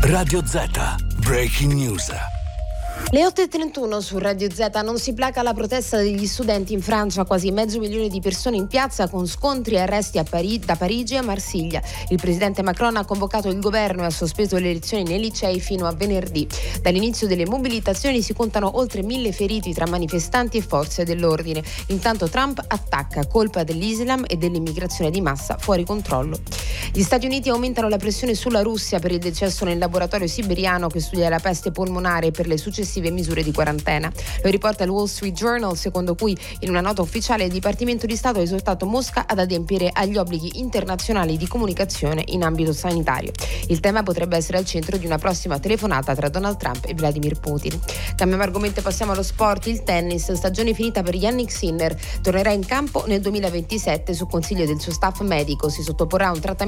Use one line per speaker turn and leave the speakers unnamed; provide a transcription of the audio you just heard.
Radio Z, Breaking News.
Le 8.31 su Radio Z. Non si placa la protesta degli studenti in Francia, quasi 500.000 di persone in piazza con scontri e arresti da Parigi a Marsiglia. Il presidente Macron ha convocato il governo e ha sospeso le lezioni nei licei fino a venerdì. Dall'inizio delle mobilitazioni si contano oltre 1.000 feriti tra manifestanti e forze dell'ordine. Intanto Trump attacca, colpa dell'Islam e dell'immigrazione di massa fuori controllo. Gli Stati Uniti aumentano la pressione sulla Russia per il decesso nel laboratorio siberiano che studia la peste polmonare per le successive misure di quarantena. Lo riporta il Wall Street Journal, secondo cui in una nota ufficiale il Dipartimento di Stato ha esortato Mosca ad adempiere agli obblighi internazionali di comunicazione in ambito sanitario. Il tema potrebbe essere al centro di una prossima telefonata tra Donald Trump e Vladimir Putin. Cambiamo argomento e passiamo allo sport. Il tennis, stagione finita per Jannik Sinner, tornerà in campo nel 2027 su consiglio del suo staff medico, si sottoporrà a un trattamento